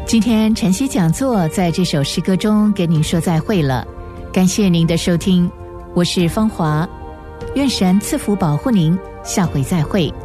今天晨曦讲座在这首诗歌中跟您说再会了，感谢您的收听，我是芳华，愿神赐福保护您，下回再会。